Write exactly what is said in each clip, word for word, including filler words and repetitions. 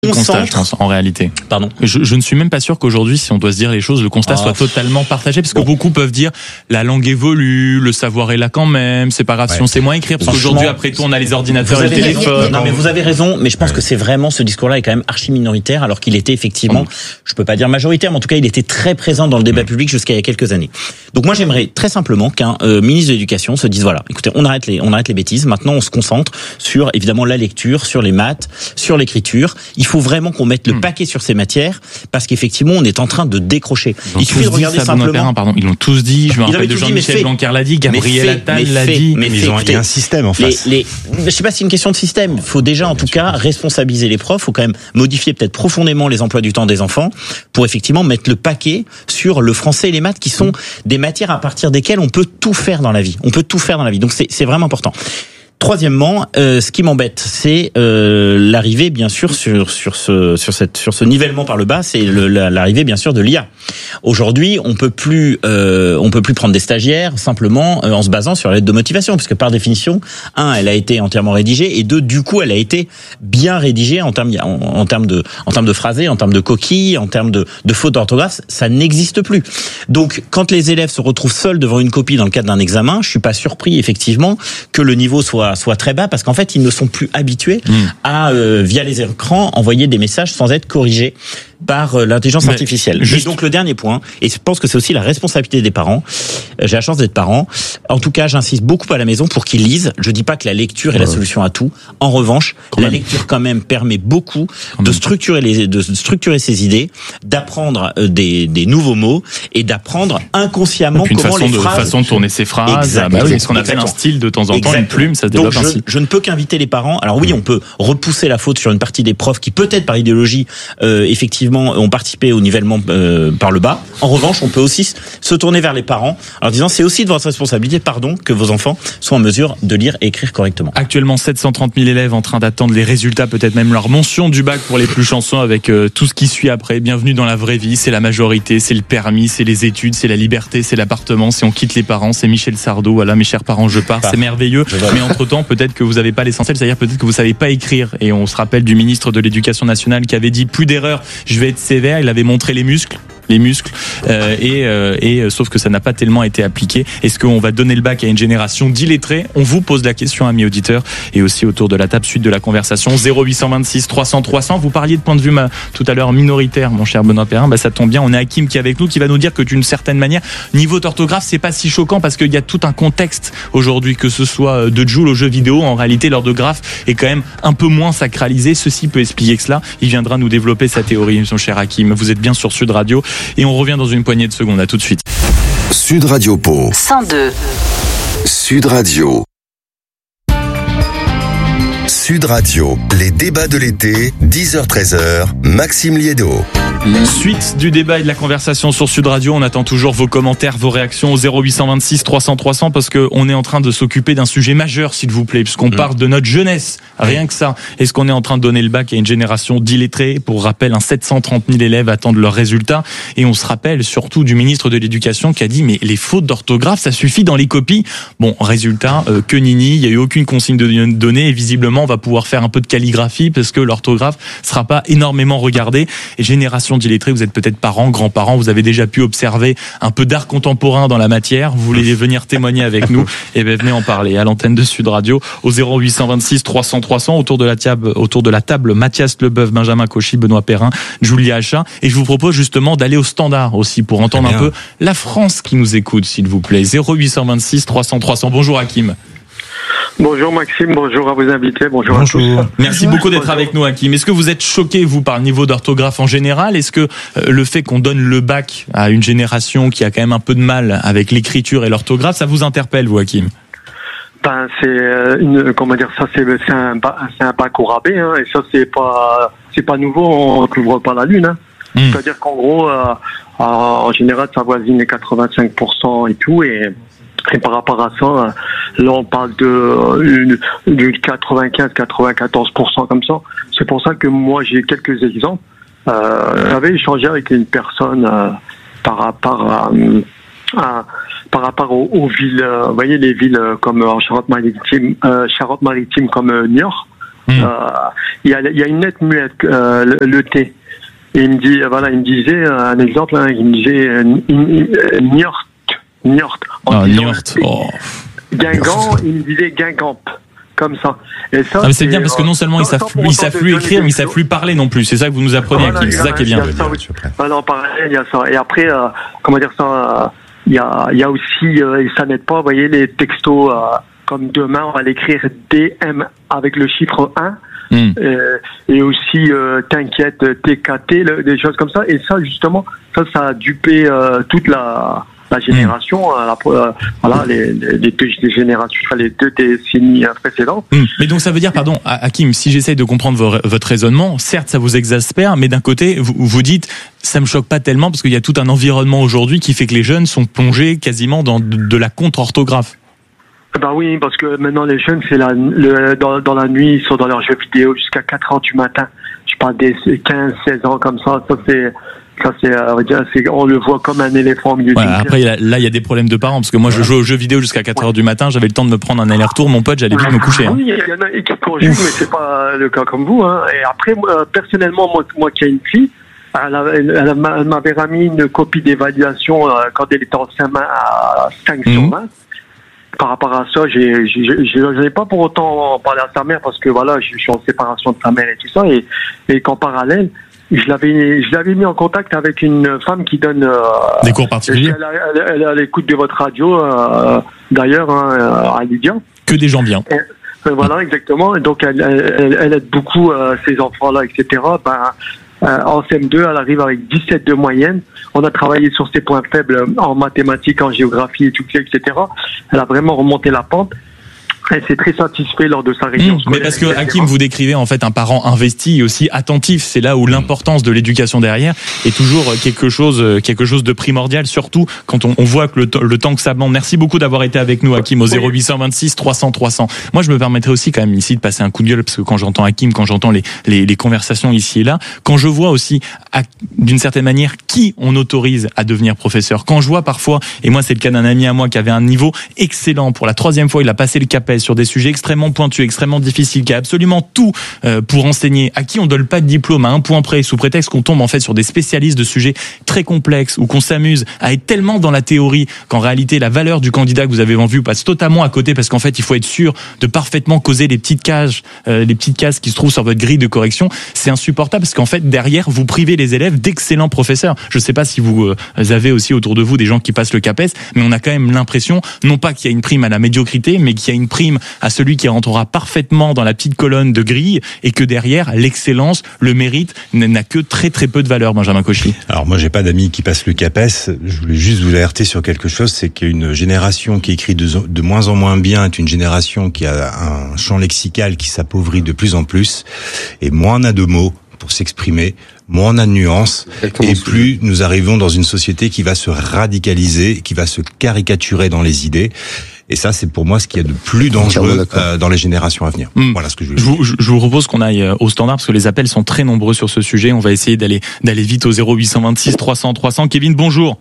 Le constat, je pense, en réalité. Pardon. Je, je ne suis même pas sûr qu'aujourd'hui, si on doit se dire les choses, le constat ah, soit totalement partagé, parce que bon. beaucoup peuvent dire la langue évolue, le savoir est là quand même, c'est pas grave si on sait moins écrire, parce qu'aujourd'hui, après tout, on a les ordinateurs et le téléphone. Non, mais vous avez raison, mais je pense ouais. que c'est vraiment, ce discours-là est quand même archi minoritaire, alors qu'il était effectivement, oh. je peux pas dire majoritaire, mais en tout cas, il était très présent dans le débat mmh. public jusqu'à il y a quelques années. Donc moi, j'aimerais très simplement qu'un euh, ministre de l'Éducation se dise, voilà, écoutez, on arrête les, on arrête les bêtises, maintenant on se concentre sur, évidemment, la lecture, sur les maths, sur l'écriture. Il faut vraiment qu'on mette le paquet sur ces matières, parce qu'effectivement on est en train de décrocher. Il suffit de regarder ça, simplement. Perrin, pardon. Ils l'ont tous dit. Je me rappelle de Jean-Michel Blanquer l'a dit, Gabriel Attal l'a dit. Mais, mais ils ont fait, un système en face. Les, les, je sais pas si c'est une question de système. Il faut déjà en tout cas responsabiliser les profs. Il faut quand même modifier peut-être profondément les emplois du temps des enfants pour effectivement mettre le paquet sur le français et les maths, qui sont des matières à partir desquelles on peut tout faire dans la vie. On peut tout faire dans la vie. Donc c'est, c'est vraiment important. Troisièmement, euh, ce qui m'embête, c'est euh, l'arrivée, bien sûr, sur sur ce sur cette sur ce nivellement par le bas, c'est le, l'arrivée, bien sûr, de l'I A. Aujourd'hui, on peut plus euh, on peut plus prendre des stagiaires simplement euh, en se basant sur la lettre de motivation, puisque par définition, un, elle a été entièrement rédigée, et deux, du coup, elle a été bien rédigée en termes en, en termes de en termes de phrasé, en termes de coquilles, en termes de de fautes d'orthographe, ça n'existe plus. Donc, quand les élèves se retrouvent seuls devant une copie dans le cadre d'un examen, je suis pas surpris effectivement que le niveau soit soit très bas, parce qu'en fait ils ne sont plus habitués mmh. à euh, via les écrans envoyer des messages sans être corrigés par euh, l'intelligence Mais artificielle. Juste... Et donc le dernier point, et je pense que c'est aussi la responsabilité des parents, euh, j'ai la chance d'être parent, en tout cas j'insiste beaucoup à la maison pour qu'ils lisent. Je dis pas que la lecture est la solution à tout, en revanche quand la même. lecture quand même permet beaucoup quand de même. structurer les de structurer ses idées, d'apprendre euh, des des nouveaux mots et d'apprendre inconsciemment comment façon les de, phrases façon de tourner ses phrases. Exactement. Bah oui, ce qu'on appelle un style de temps en temps, une plume, ça se développe donc je, ainsi. Je ne peux qu'inviter les parents. Alors oui, on peut repousser la faute sur une partie des profs qui peut-être par idéologie euh, effectivement ont participé au nivellement euh, par le bas. En revanche, on peut aussi se tourner vers les parents en disant c'est aussi de votre responsabilité, pardon, que vos enfants soient en mesure de lire et écrire correctement. Actuellement, sept cent trente mille élèves en train d'attendre les résultats, peut-être même leur mention du bac pour les plus chanceux, avec euh, tout ce qui suit après. Bienvenue dans la vraie vie, c'est la majorité, c'est le permis, c'est les études, c'est la liberté, c'est l'appartement. Si on quitte les parents, c'est Michel Sardou. Voilà, mes chers parents, je pars, c'est merveilleux. Mais entre-temps, peut-être que vous n'avez pas l'essentiel, c'est-à-dire peut-être que vous savez pas écrire. Et on se rappelle du ministre de l'Éducation nationale qui avait dit plus d'erreurs, je vais être sévère. Il avait montré les muscles. les muscles euh, et, euh, et sauf que ça n'a pas tellement été appliqué. Est-ce qu'on va donner le bac à une génération d'illettrés? On vous pose la question, amis auditeurs, et aussi autour de la table, suite de la conversation. Zéro huit cent vingt-six trois cents trois cents. Vous parliez de point de vue ma, tout à l'heure minoritaire, mon cher Benoît Perrin. Bah ça tombe bien, on a Hakim qui est avec nous, qui va nous dire que d'une certaine manière, niveau d'orthographe, c'est pas si choquant, parce qu'il y a tout un contexte aujourd'hui, que ce soit de Joule aux jeux vidéo. En réalité, l'orthographe est quand même un peu moins sacralisé. Ceci peut expliquer cela. Il viendra nous développer sa théorie, mon cher Hakim. Vous êtes bien sur Sud Radio. Et on revient dans une poignée de secondes. À tout de suite. Sud Radio Pau. cent deux. Sud Radio. Sud Radio, les débats de l'été, dix heures treize heures, Maxime Liédo. Suite du débat et de la conversation sur Sud Radio, on attend toujours vos commentaires, vos réactions au zéro huit cent vingt-six trois cents trois cents, parce qu'on est en train de s'occuper d'un sujet majeur, s'il vous plaît, puisqu'on mmh. parle de notre jeunesse, rien que ça. Est-ce qu'on est en train de donner le bac à une génération d'illettrés? Pour rappel, un sept cent trente mille élèves attendent leurs résultats, et on se rappelle surtout du ministre de l'Éducation qui a dit mais les fautes d'orthographe, ça suffit dans les copies. Bon, résultat, euh, que nini, il n'y a eu aucune consigne de données, et visiblement on va pouvoir faire un peu de calligraphie parce que l'orthographe sera pas énormément regardée. Et génération d'illettrés, vous êtes peut-être parents, grands-parents, vous avez déjà pu observer un peu d'art contemporain dans la matière, vous voulez venir témoigner avec nous, et bien venez en parler à l'antenne de Sud Radio au zéro huit cent vingt-six trois cents trois cents, autour de la table, autour de la table Mathias Leboeuf, Benjamin Cauchy, Benoît Perrin, Julia Achat, et je vous propose justement d'aller au standard aussi pour entendre un peu la France qui nous écoute, s'il vous plaît. zéro huit cent vingt-six trois cents trois cents. Bonjour Hakim. Bonjour Maxime, bonjour à vos invités, bonjour, bonjour. à tous. Merci beaucoup d'être bonjour. avec nous Hakim. Est-ce que vous êtes choqué, vous, par le niveau d'orthographe en général? Est-ce que euh, le fait qu'on donne le bac à une génération qui a quand même un peu de mal avec l'écriture et l'orthographe, ça vous interpelle, vous, Hakim? Ben, c'est une, comment dire ça, c'est, c'est un, c'est un bac au rabais, hein, et ça, c'est pas, c'est pas nouveau, on ne couvre pas la lune, hein. Mmh. C'est-à-dire qu'en gros, euh, euh, en général, ça voisine les quatre-vingt-cinq pour cent et tout, et Et par rapport à ça, là on parle de, de quatre-vingt-quinze à quatre-vingt-quatorze pour cent comme ça. C'est pour ça que moi j'ai quelques exemples. Euh, j'avais échangé avec une personne euh, par rapport à, à par rapport aux, aux villes, euh, vous voyez les villes comme en Charente-Maritime, euh, Charente-Maritime comme euh, Niort, Il mmh. euh, y, a, y a une lettre muette, euh, le, le T. Et il me dit, voilà, il me disait, un exemple, hein, il me disait Niort, Niort. Ah, Niort. Oh. Guingamp, il me disait Guingamp. Comme ça. Et ça, ah, mais c'est bien parce que non seulement ils savent, ils savent plus écrire, mais ils savent plus parler non plus. C'est ça que vous nous apprenez, voilà, Hakim. C'est ça qui est bien. Ça, oui. Voilà, en parallèle, il y a ça. Et après, euh, comment dire ça, il y a, il y a aussi, euh, et ça n'aide pas, vous voyez, les textos, euh, comme demain, on va l'écrire D M avec le chiffre un. Mm. Euh, et aussi, euh, t'inquiète, T K T, le, des choses comme ça. Et ça, justement, ça, ça a dupé euh, toute la, la génération, mmh. la, euh, voilà, les, les, les deux générations, les deux décennies précédentes. Mmh. Mais donc ça veut dire, pardon, Hakim, si j'essaye de comprendre vos, votre raisonnement, certes ça vous exaspère, mais d'un côté vous, vous dites, ça me choque pas tellement parce qu'il y a tout un environnement aujourd'hui qui fait que les jeunes sont plongés quasiment dans de, de la contre-orthographe. Bah oui, parce que maintenant les jeunes, c'est la, le, dans, dans la nuit, ils sont dans leurs jeux vidéo jusqu'à quatre heures du matin. Je parle des quinze, seize ans comme ça, ça c'est... Ça, c'est, euh, c'est, on le voit comme un éléphant au milieu ouais, après, là, il y a des problèmes de parents, parce que moi, je joue aux jeux vidéo jusqu'à quatre heures du matin, j'avais le temps de me prendre un aller-retour, mon pote, j'allais vite me coucher. Oui, il hein. y en a qui conjuguent, mais c'est pas le cas comme vous, hein. Et après, moi, personnellement, moi, moi qui ai une fille, elle, a, elle, elle m'avait remis une copie d'évaluation euh, quand elle était en cinq à cinq mmh. sur vingt. Par rapport à ça, j'ai, j'ai, je n'ai pas pour autant parlé à sa mère, parce que voilà, je suis en séparation de sa mère et tout ça, et, et qu'en parallèle, Je l'avais, je l'avais mis en contact avec une femme qui donne euh, des cours particuliers. Elle, elle, elle, elle écoute de votre radio, euh, d'ailleurs, hein, à Lydia. Que des gens bien. Et, euh, voilà, exactement. Et donc, elle, elle, elle aide beaucoup euh, ces enfants-là, et cetera. Ben, euh, en C M deux, elle arrive avec dix-sept de moyenne. On a travaillé sur ses points faibles en mathématiques, en géographie, et tout, et cetera. Elle a vraiment remonté la pente. Elle s'est très satisfait lors de sa réunion. Mmh, mais parce que Hakim, vous décrivez en fait un parent investi et aussi attentif. C'est là où l'importance de l'éducation derrière est toujours quelque chose, quelque chose de primordial, surtout quand on, on voit que le, le temps que ça demande. Merci beaucoup d'avoir été avec nous, Hakim, au zéro huit cent vingt-six trois cents trois cents. Moi, je me permettrais aussi quand même ici de passer un coup de gueule parce que quand j'entends Hakim, quand j'entends les, les, les conversations ici et là, quand je vois aussi à, d'une certaine manière qui on autorise à devenir professeur, quand je vois parfois, et moi c'est le cas d'un ami à moi qui avait un niveau excellent, pour la troisième fois il a passé le CAPES sur des sujets extrêmement pointus, extrêmement difficiles, qui a absolument tout euh, pour enseigner, à qui on donne pas de diplôme à un point près, sous prétexte qu'on tombe en fait sur des spécialistes de sujets très complexes, ou qu'on s'amuse à être tellement dans la théorie qu'en réalité la valeur du candidat que vous avez en vue passe totalement à côté, parce qu'en fait il faut être sûr de parfaitement causer les petites cases, euh, les petites cases qui se trouvent sur votre grille de correction. C'est insupportable parce qu'en fait derrière vous privez les élèves d'excellents professeurs. Je sais pas si vous euh, avez aussi autour de vous des gens qui passent le CAPES, mais on a quand même l'impression non pas qu'il y a une prime à la médiocrité, mais qu'il y a une prime à celui qui rentrera parfaitement dans la petite colonne de grille, et que derrière l'excellence, le mérite n'a que très très peu de valeur. Benjamin Cauchy. Alors moi j'ai pas d'amis qui passent le CAPES, je voulais juste vous alerter sur quelque chose, c'est qu'une génération qui écrit de, de moins en moins bien est une génération qui a un champ lexical qui s'appauvrit de plus en plus, et moins on a de mots pour s'exprimer, moins on a de nuances, et plus nous arrivons dans une société qui va se radicaliser, qui va se caricaturer dans les idées. Et ça, c'est pour moi ce qu'il y a de plus dangereux euh, dans les générations à venir. Mmh. Voilà ce que je veux dire. Je vous, je vous propose qu'on aille au standard parce que les appels sont très nombreux sur ce sujet. On va essayer d'aller d'aller vite au zéro huit cent vingt-six trois cents trois cents. Kevin, bonjour.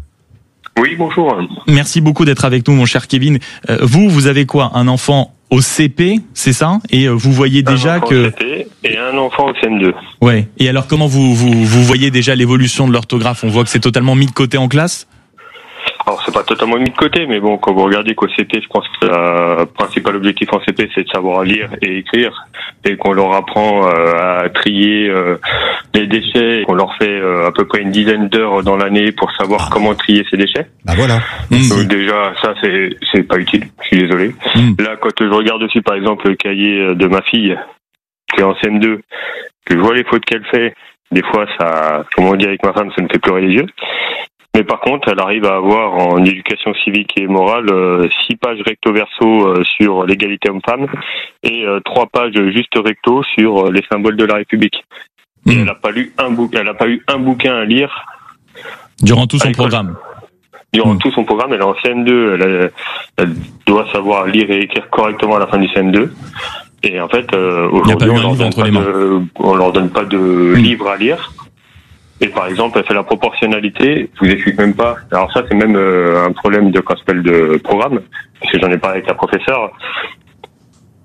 Oui, bonjour. Merci beaucoup d'être avec nous, mon cher Kevin. Euh, vous, vous avez quoi? Un enfant au C P, c'est ça? Et vous voyez déjà un enfant que... au C P et un enfant au C M deux. Ouais. Et alors, comment vous, vous, vous voyez déjà l'évolution de l'orthographe? On voit que c'est totalement mis de côté en classe? Alors c'est pas totalement mis de côté, mais bon, quand vous regardez qu'au C P, je pense que le principal objectif en C P, c'est de savoir lire et écrire, et qu'on leur apprend euh, à trier euh, les déchets, et qu'on leur fait euh, à peu près une dizaine d'heures dans l'année pour savoir ah. comment trier ces déchets. Bah voilà. Donc mmh. déjà, ça c'est c'est pas utile. Je suis désolé. Mmh. Là, quand je regarde aussi, par exemple, le cahier de ma fille qui est en C M deux, que je vois les fautes qu'elle fait, des fois, ça, comme on dit avec ma femme, ça me fait pleurer les yeux. Mais par contre, elle arrive à avoir en éducation civique et morale euh, six pages recto verso euh, sur l'égalité homme-femme et euh, trois pages juste recto sur euh, les symboles de la République. Mmh. Et elle n'a pas lu un bouquin, elle n'a pas eu un bouquin à lire durant tout son programme. Durant mmh. tout son programme, elle est en C M deux, elle, elle doit savoir lire et écrire correctement à la fin du C M deux. Et en fait, euh, aujourd'hui, on leur, donne pas de, on leur donne pas de mmh. livre à lire. Et par exemple, elle fait la proportionnalité, je vous explique même pas. Alors ça, c'est même euh, un problème de quand s'appelle de programme, parce que j'en ai parlé avec la professeure.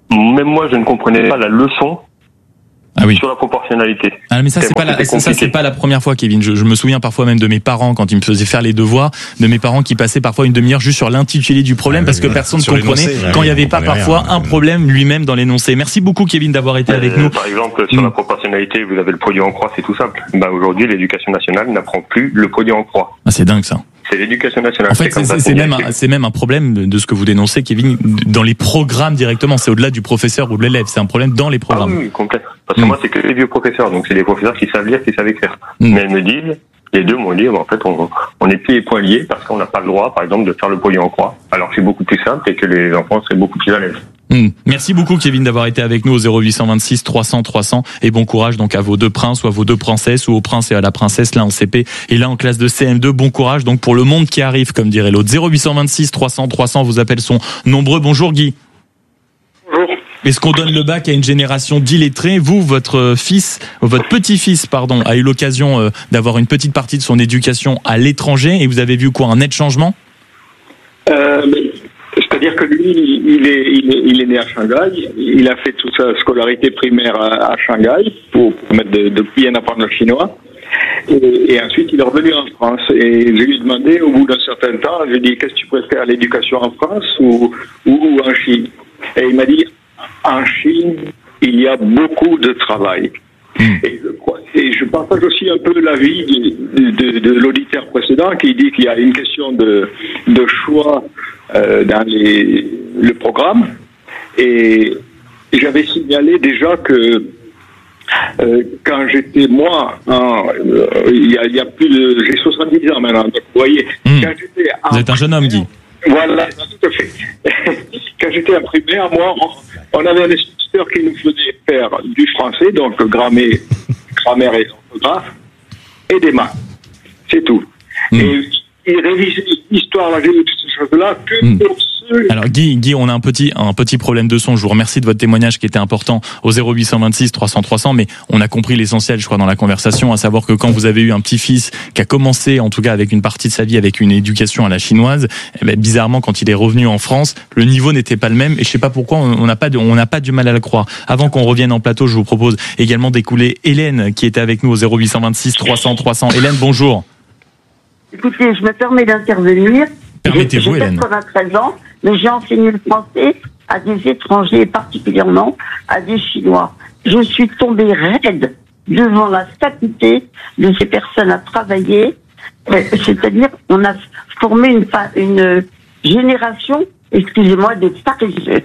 même moi, je ne comprenais pas la leçon. Ah oui. Sur la proportionnalité. Ah mais ça c'est pas la, ça, ça c'est pas la première fois, Kevin. Je, je me souviens parfois même de mes parents quand ils me faisaient faire les devoirs, de mes parents qui passaient parfois une demi-heure juste sur l'intitulé du problème ah, parce que voilà. personne ne comprenait ouais, quand il n'y avait pas parfois rien, un problème lui-même dans l'énoncé. Merci beaucoup, Kevin, d'avoir été euh, avec nous. Par exemple, sur mmh. la proportionnalité, vous avez le produit en croix, c'est tout simple. Bah aujourd'hui, l'éducation nationale n'apprend plus le produit en croix. Ah c'est dingue ça. C'est l'éducation nationale. En fait, c'est, c'est, c'est, même un, c'est même un problème de ce que vous dénoncez, Kevin, dans les programmes directement. C'est au-delà du professeur ou de l'élève. C'est un problème dans les programmes. Ah oui, complètement. Parce que mmh. moi, c'est que les vieux professeurs. Donc, c'est des professeurs qui savent lire, qui savent écrire. Mmh. Mais elles me disent, les deux m'ont dit, en fait, on, on est pieds et poings liés parce qu'on n'a pas le droit, par exemple, de faire le produit en croix. Alors que c'est beaucoup plus simple et que les enfants seraient beaucoup plus à l'aise. Mmh. Merci beaucoup, Kevin, d'avoir été avec nous au zéro huit cent vingt-six trois cents trois cents et bon courage donc à vos deux princes ou à vos deux princesses ou au prince et à la princesse, là en C P et là en classe de C M deux. Bon courage donc pour le monde qui arrive, comme dirait l'autre. zéro huit cent vingt-six trois cents trois cents, vos appels sont nombreux. Bonjour Guy. Bonjour. Est-ce qu'on donne le bac à une génération d'illettrés ? Vous, votre fils, votre petit-fils, pardon, a eu l'occasion d'avoir une petite partie de son éducation à l'étranger et vous avez vu quoi, un net changement ? euh, mais... C'est-à-dire que lui, il est, il est, il est né à Shanghai. Il a fait toute sa scolarité primaire à, à Shanghai pour permettre de, de bien apprendre le chinois. Et, et ensuite, il est revenu en France. Et je lui ai demandé, au bout d'un certain temps, je lui ai dit, qu'est-ce que tu préfères, l'éducation en France ou, ou en Chine ? Et il m'a dit, en Chine, il y a beaucoup de travail. Et je, crois, et je partage aussi un peu l'avis de, de, de l'auditeur précédent qui dit qu'il y a une question de, de choix euh, dans les, le programme. Et j'avais signalé déjà que euh, quand j'étais moi, en, euh, il, y a, il y a plus de, j'ai soixante-dix ans maintenant, donc vous voyez. Mmh. Quand j'étais en vous êtes un jeune homme, Guy. Voilà, tout à fait. Quand j'étais en primaire, moi, on, on avait un instituteur qui nous faisait faire du français, donc grammaire, grammaire et orthographe, et des maths. C'est tout. Mmh. Et il révisait l'histoire, la géographie, toutes ces choses-là, que mmh. pour ceux... Alors Guy, Guy, on a un petit, un petit problème de son. Je vous remercie de votre témoignage qui était important au zéro huit cent vingt-six trois cents trois cents, mais on a compris l'essentiel, je crois, dans la conversation, à savoir que quand vous avez eu un petit-fils qui a commencé, en tout cas avec une partie de sa vie, avec une éducation à la chinoise, eh ben, bizarrement, quand il est revenu en France, le niveau n'était pas le même, et je sais pas pourquoi, on n'a pas de, on n'a pas du mal à le croire. Avant qu'on revienne en plateau, je vous propose également d'écouler Hélène, qui était avec nous au zéro huit cent vingt-six trois cents trois cents. Hélène, bonjour. Écoutez, je me permets d'intervenir. Permettez-vous, j'ai, j'ai Hélène. quatre-vingt-treize ans, mais j'ai enseigné le français à des étrangers, particulièrement à des Chinois. Je suis tombée raide devant la faculté de ces personnes à travailler. C'est-à-dire, on a formé une, une génération, excusez-moi, de paresseux.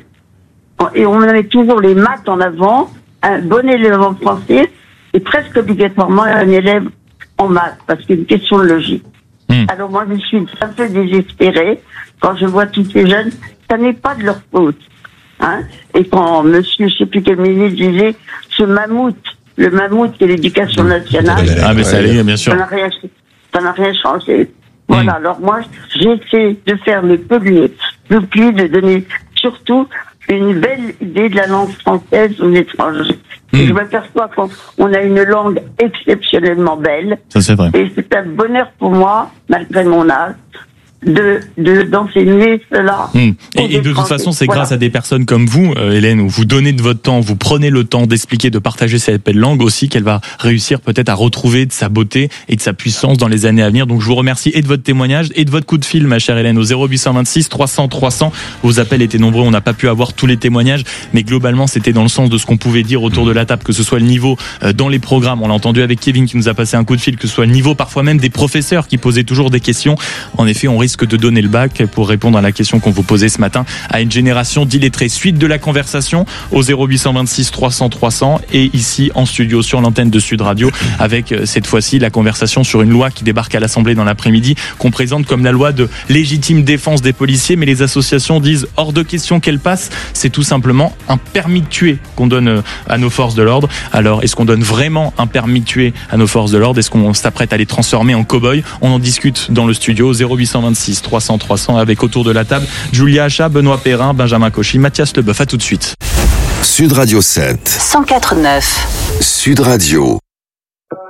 Et on met toujours les maths en avant, un bon élève en français, et presque obligatoirement un élève en maths, parce qu'il y a une question de logique. Mmh. Alors moi, je suis un peu désespérée quand je vois tous ces jeunes. Ça n'est pas de leur faute. Hein. Et quand monsieur, je sais plus quel ministre disait, ce mammouth, le mammouth qui est l'éducation nationale. Ah, mais ça allait, bien sûr. Ça n'a rien, ça n'a rien changé. Voilà. Mmh. Alors moi, j'essaie de faire le peu le plus, de donner surtout une belle idée de la langue française aux étrangers. Mmh. Et je m'aperçois qu'on a une langue exceptionnellement belle. Ça, c'est vrai. Et c'est un bonheur pour moi, malgré mon âge, de, de, d'enseigner cela. Mmh. Et, et de toute façon, c'est voilà. grâce à des personnes comme vous, euh, Hélène, où vous donnez de votre temps, vous prenez le temps d'expliquer, de partager cette belle langue aussi, qu'elle va réussir peut-être à retrouver de sa beauté et de sa puissance dans les années à venir. Donc je vous remercie et de votre témoignage et de votre coup de fil, ma chère Hélène, au zéro huit cent vingt-six trois cents trois cents. Vos appels étaient nombreux, on n'a pas pu avoir tous les témoignages, mais globalement, c'était dans le sens de ce qu'on pouvait dire autour de la table, que ce soit le niveau euh, dans les programmes, on l'a entendu avec Kevin qui nous a passé un coup de fil, que ce soit le niveau parfois même des professeurs qui posaient toujours des questions. En effet, on risque de donner le bac pour répondre à la question qu'on vous posait ce matin à une génération d'illettrés. Suite de la conversation au zéro huit cent vingt-six trois cents trois cents et ici en studio sur l'antenne de Sud Radio avec cette fois-ci la conversation sur une loi qui débarque à l'Assemblée dans l'après-midi qu'on présente comme la loi de légitime défense des policiers, mais les associations disent hors de question qu'elle passe. C'est tout simplement un permis de tuer qu'on donne à nos forces de l'ordre. Alors est-ce qu'on donne vraiment un permis de tuer à nos forces de l'ordre? Est-ce qu'on s'apprête à les transformer en cow-boys? On en discute dans le studio zéro huit cent vingt-six trois cents trois cents avec autour de la table Julia Achat, Benoît Perrin, Benjamin Cauchy, Mathias Leboeuf. À tout de suite. Sud Radio sept. cent quatre neuf. Sud Radio.